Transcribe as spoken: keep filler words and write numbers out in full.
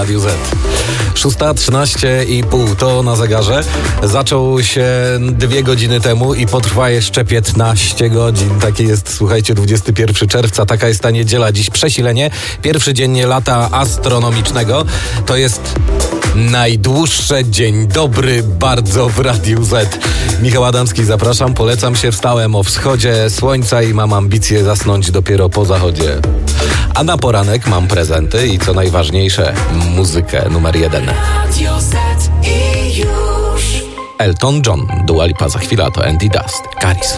Radiu Z. szósta trzynaście i pół to na zegarze. Zaczął się dwie godziny temu i potrwa jeszcze piętnaście godzin. Takie jest, słuchajcie, dwudziestego pierwszego czerwca. Taka jest ta niedziela. Dziś przesilenie. Pierwszy dzień lata astronomicznego. To jest najdłuższy dzień dobry bardzo w Radiu Z. Michał Adamski, zapraszam. Polecam się. Wstałem o wschodzie słońca i mam ambicje zasnąć dopiero po zachodzie. A na poranek mam prezenty i co najważniejsze, muzykę numer jeden. Radio Z i już. Elton John, Dua Lipa za chwilę, a to Andy Dust, Caris.